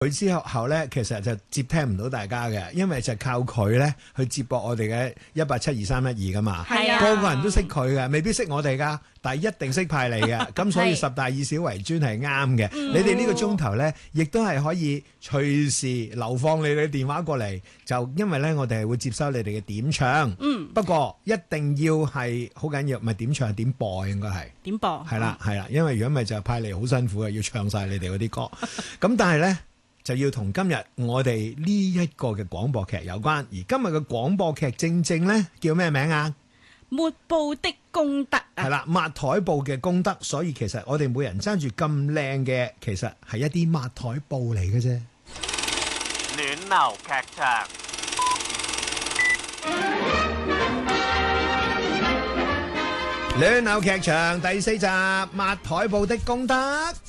佢之後咧，其實就接聽唔到大家嘅，因為就靠佢咧去接駁我哋嘅1872312噶嘛。 係啊， 個個人都識佢嘅，未必識我哋噶，但係一定識派你嘅。咁所以十大以小為尊係啱嘅。你哋呢個鐘頭咧，亦都係可以隨時流放你哋嘅電話過嚟，就因為咧我哋係會接收你哋嘅點唱。不過一定要係好緊要，唔係點唱係點播，應該係點播係啦，因為如果唔係就派嚟好辛苦嘅，要唱晒你哋嗰啲歌。咁但係咧。就要同今日我哋呢一個嘅廣播劇有關，而今日嘅廣播劇正正咧叫咩名啊？ 抹布的功德啊！ 係啦，抹台布嘅功德，所以其實我哋每人揸住咁靚嘅，其實係一啲抹台布嚟嘅啫。 暖流劇場， 暖流劇場第4集，抹台布的功德。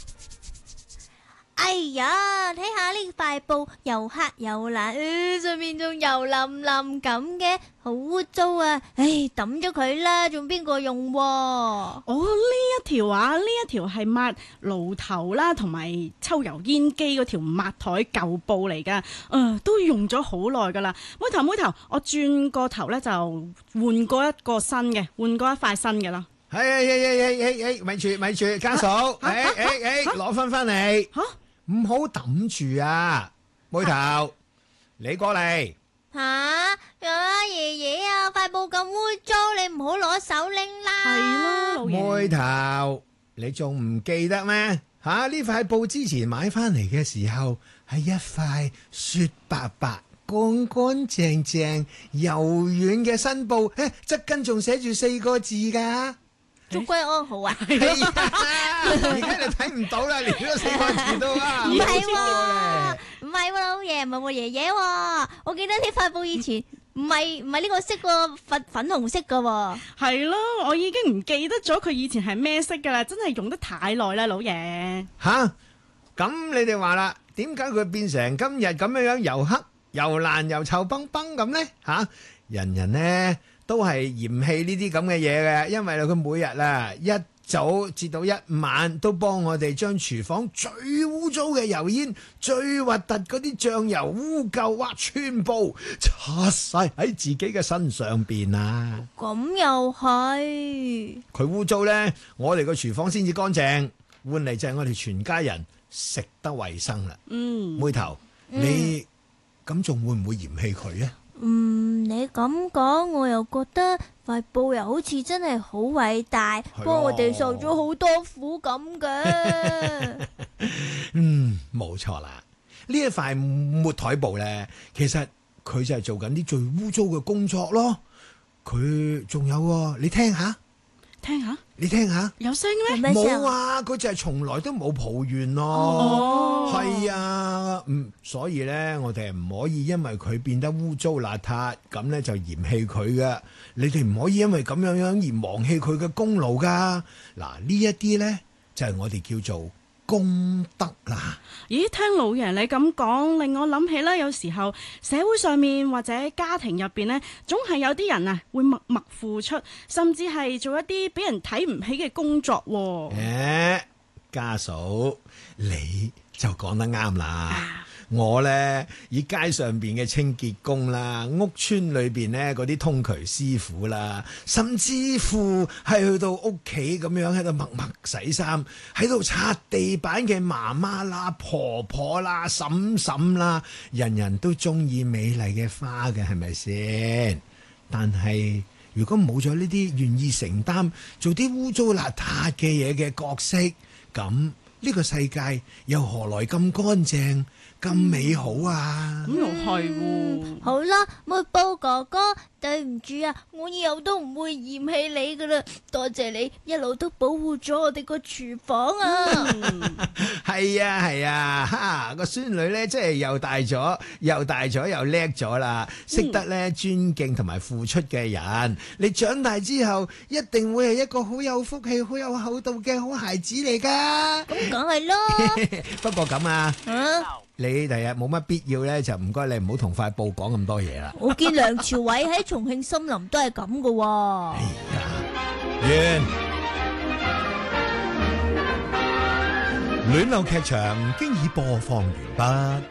哎呀，睇下呢塊布又黑又爛，上面仲油淋淋咁嘅，好污糟啊！唉，抌咗佢啦，仲邊個用？ 哦，呢一條啊，呢一條係抹爐頭啦，同埋抽油煙機嗰條抹台舊布嚟噶，都用咗好耐噶啦。妹頭，我轉個頭咧就換過一個新嘅，換過一塊新嘅啦。 咪住，家嫂，攞翻嚟。唔好抌住啊！妹頭，你過嚟。 吓，爺爺啊，塊布咁污糟，你唔好攞手拎啦。 係啦，老爺。 妹頭，你仲唔記得咩？呢塊布之前買翻嚟嘅時候係一塊雪白白、乾乾淨淨、柔軟嘅新布，側跟仲寫住4個字噶。 祝歸安好啊！ 而家你睇唔到啦，連嗰4個字都啊！ 唔係喎，老爺，唔係喎，爺爺喎，我記得呢塊布以前唔係呢個色喎，粉紅色噶喎。 係咯，我已經唔記得咗佢以前係咩色噶啦，真係用得太耐啦，老爺。 咁你哋話啦，點解佢變成今日咁樣又黑又爛又臭崩崩咁呢？人人呢都係嫌棄呢啲咁嘅嘢嘅，因為佢每日一早至到一晚都幫我哋將廚房最污糟嘅油煙、最核突嗰啲醬油污垢，全部擦晒喺自己嘅身上邊啊！ 咁又係， 佢污糟呢，我哋個廚房先至乾淨，換嚟就係我哋全家人食得衛生啦。妹頭，你咁仲會唔會嫌棄佢啊？ 你咁講，我又覺得塊布又好似真係好偉大，幫我哋受咗好多苦咁嘅。 冇錯啦。呢一塊抹台布咧，其實佢就係做緊啲最污糟嘅工作咯。佢仲有，你聽下，你聽下， 有聲咩？ 冇啊！佢就係從來都冇抱怨咯。係啊，所以咧，我哋唔可以因為佢變得污糟邋遢，咁咧就嫌棄佢嘅。你哋唔可以因為咁樣而忘棄佢嘅功勞噶。嗱，呢一啲咧就係我哋叫做功德啦。 咦，聽老爺你咁講，令我諗起啦，有時候社會上面或者家庭入邊呢，總係有啲人會默默付出，甚至係做一啲俾人睇唔起嘅工作。 家嫂，你就講得啱啦。我呢，以街上邊嘅清潔工啦，屋村裏邊呢嗰啲通渠師傅啦，甚至乎係去到屋企咁樣喺度默默洗衫，喺度擦地板嘅媽媽啦、婆婆啦、嬸嬸啦，人人都中意美麗嘅花嘅，係咪先？但係如果冇咗呢啲願意承擔做啲污糟邋遢嘅嘢嘅角色，咁呢個世界又何來咁乾淨咁美好啊？ 咁又係喎。 好啦，抹布哥哥，對唔住啊，我以後都唔會嫌棄你噶啦。多謝你一路都保護咗我哋個廚房啊。 係啊，個孫女咧，真係又大咗又叻咗啦，識得咧尊敬同埋付出嘅人。你長大之後一定會係一個好有福氣、好有厚道嘅好孩子嚟噶。 咁梗係咯。 不過咁啊。你第日冇乜必要咧，就唔該你唔好同塊布講咁多嘢啦。 我見梁朝偉喺重慶森林都係咁噶喎。 哎呀，完。 戀流劇場經已播放完畢。